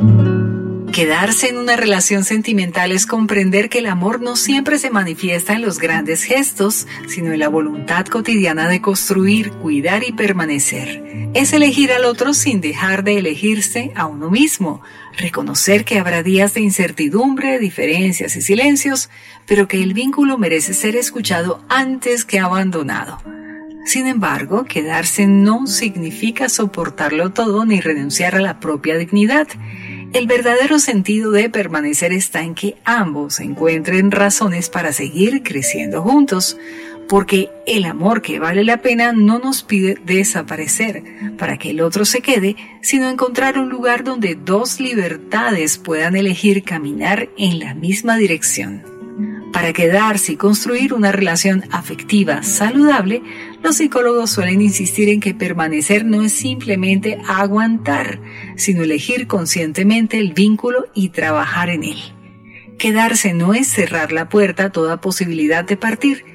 Quedarse en una relación sentimental es comprender que el amor no siempre se manifiesta en los grandes gestos, sino en la voluntad cotidiana de construir, cuidar y permanecer. Es elegir al otro sin dejar de elegirse a uno mismo, reconocer que habrá días de incertidumbre, diferencias y silencios, pero que el vínculo merece ser escuchado antes que abandonado. Sin embargo, quedarse no significa soportarlo todo ni renunciar a la propia dignidad. El verdadero sentido de permanecer está en que ambos encuentren razones para seguir creciendo juntos, porque el amor que vale la pena no nos pide desaparecer para que el otro se quede, sino encontrar un lugar donde dos libertades puedan elegir caminar en la misma dirección. Para quedarse y construir una relación afectiva saludable, los psicólogos suelen insistir en que permanecer no es simplemente aguantar, sino elegir conscientemente el vínculo y trabajar en él. Quedarse no es cerrar la puerta a toda posibilidad de partir,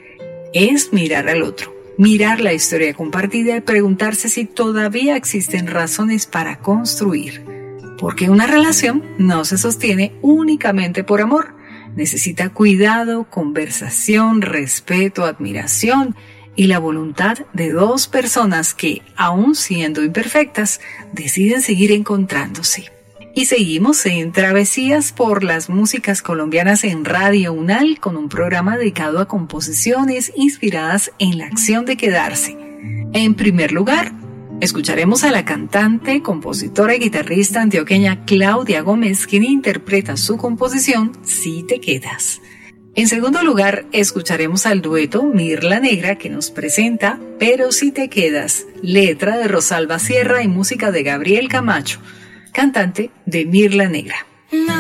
es mirar al otro, mirar la historia compartida y preguntarse si todavía existen razones para construir. Porque una relación no se sostiene únicamente por amor. Necesita cuidado, conversación, respeto, admiración y la voluntad de dos personas que, aun siendo imperfectas, deciden seguir encontrándose. Y seguimos en Travesías por las músicas colombianas en Radio Unal con un programa dedicado a composiciones inspiradas en la acción de quedarse. En primer lugar, escucharemos a la cantante, compositora y guitarrista antioqueña Claudia Gómez, quien interpreta su composición Si te quedas. En segundo lugar, escucharemos al dueto Mirla Negra, que nos presenta Pero si te quedas, letra de Rosalba Sierra y música de Gabriel Camacho, cantante de Mirla Negra. No.